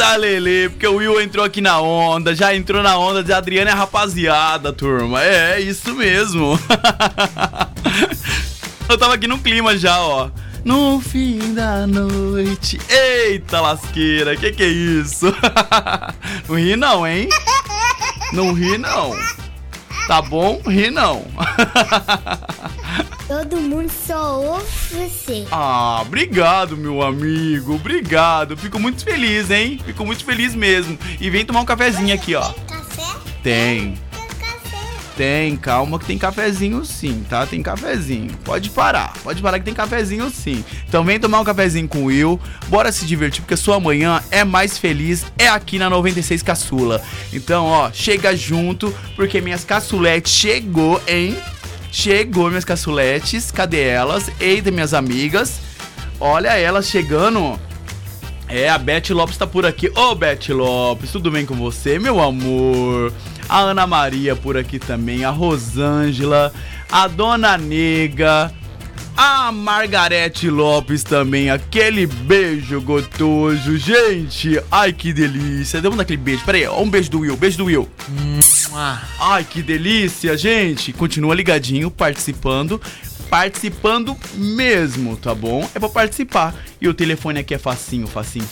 Eita, Lelê, porque o Will entrou aqui na onda, já entrou na onda de Adriana e a rapaziada, turma. É, isso mesmo. Eu tava aqui no clima já, ó. No fim da noite. Eita, lasqueira, que é isso? Não ri não, hein? Não ri não. Tá bom? Ri não. Todo mundo só ouve você. Ah, obrigado, meu amigo. Obrigado. Fico muito feliz, hein? Fico muito feliz mesmo. E vem tomar um cafezinho aqui, ó. Tem café? Tem. Café. Tem, calma que tem cafezinho sim, tá? Tem cafezinho. Pode parar que tem cafezinho sim. Então vem tomar um cafezinho com o Will. Bora se divertir, porque sua manhã é mais feliz. É aqui na 96 Caçula. Então, ó, chega junto, porque minhas caçuletes chegou, hein? Chegou minhas caçuletes. Cadê elas? Eita, minhas amigas. Olha elas chegando. É, a Beth Lopes tá por aqui. Ô, Beth Lopes, tudo bem com você, meu amor? A Ana Maria por aqui também, a Rosângela, a Dona Nega, a Margarete Lopes também, aquele beijo gostoso, gente, ai que delícia, demos aquele beijo, pera aí, ó, um beijo do Will, ai que delícia, gente, continua ligadinho, participando mesmo, tá bom? É pra participar. E o telefone aqui é facinho.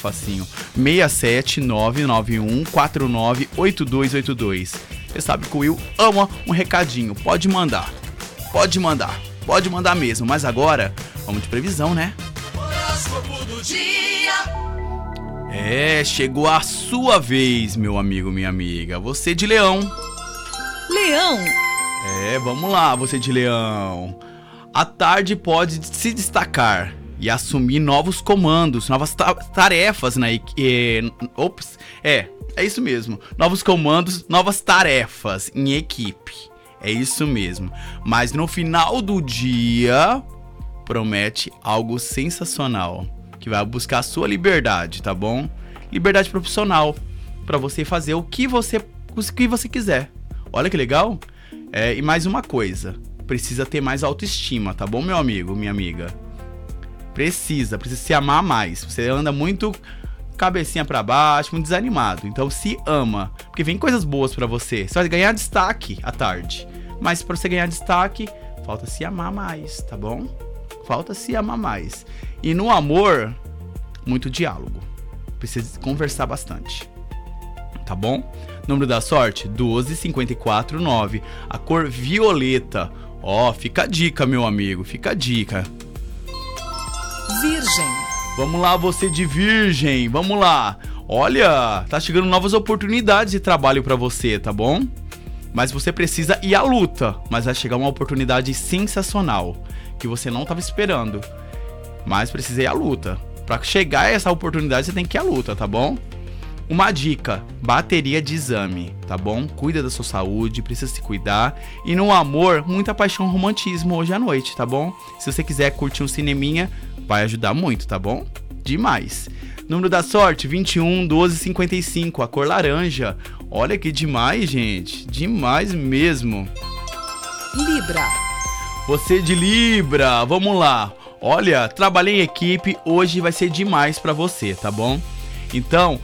67991498282. Você sabe que o Will ama um recadinho. Pode mandar mesmo. Mas agora, vamos de previsão, né? Horóscopo do dia. É, chegou a sua vez, meu amigo, minha amiga. Você de Leão. Leão. É, vamos lá, você de Leão. A tarde pode se destacar e assumir novos comandos, novas tarefas na é isso mesmo. Novos comandos, novas tarefas em equipe. É isso mesmo. Mas no final do dia, promete algo sensacional, que vai buscar a sua liberdade, tá bom? Liberdade profissional, pra você fazer o que você quiser. Olha que legal. É, e mais uma coisa. Precisa ter mais autoestima, tá bom, meu amigo, minha amiga? Precisa se amar mais. Você anda muito cabecinha pra baixo, muito desanimado. Então se ama, porque vem coisas boas pra você. Você vai ganhar destaque à tarde. Mas pra você ganhar destaque, falta se amar mais, tá bom? Falta se amar mais. E no amor, muito diálogo. Precisa conversar bastante. Tá bom? Número da sorte, 12549. A cor violeta. Ó, fica a dica, meu amigo, fica a dica. Virgem. Vamos lá, você de Virgem, vamos lá. Olha, tá chegando novas oportunidades de trabalho pra você, tá bom? Mas você precisa ir à luta, mas vai chegar uma oportunidade sensacional, que você não tava esperando. Mas precisa ir à luta. Pra chegar a essa oportunidade, você tem que ir à luta, tá bom? Uma dica, bateria de exame, tá bom? Cuida da sua saúde, precisa se cuidar. E no amor, muita paixão e romantismo hoje à noite, tá bom? Se você quiser curtir um cineminha, vai ajudar muito, tá bom? Demais. Número da sorte, 21, 12, 55, a cor laranja. Olha que demais, gente. Demais mesmo. Libra. Você de Libra, vamos lá. Olha, trabalhei em equipe, hoje vai ser demais pra você, tá bom? Então,